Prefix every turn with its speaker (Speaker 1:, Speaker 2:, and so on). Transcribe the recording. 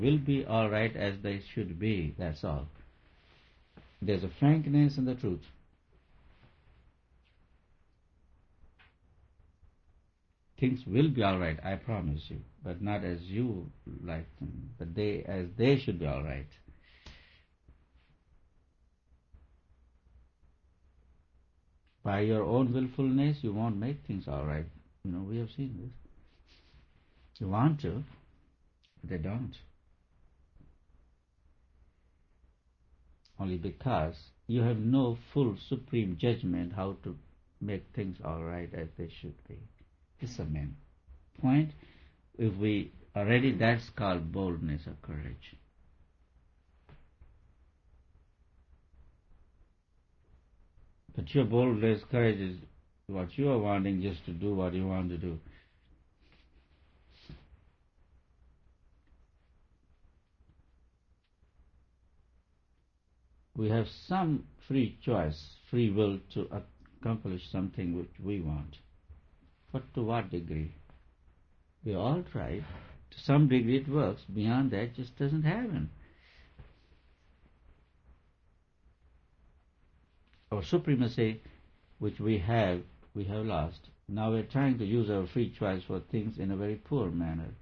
Speaker 1: will be all right as they should be. That's all. There's a frankness in the truth. Things will be all right, I promise you, but not as you like them, but as they should be all right. By your own willfulness, you won't make things all right. We have seen this. You want to, but they don't. Only because you have no full supreme judgment how to make things all right as they should be. It's a main point. If we are ready, that's called boldness or courage. But your boldness, courage is what you are wanting, just to do what you want to do. We have some free choice, free will to accomplish something which we want. But to what degree? We all try. To some degree it works. Beyond that, it just doesn't happen. Our supremacy, which we have lost. Now we're trying to use our free choice for things in a very poor manner.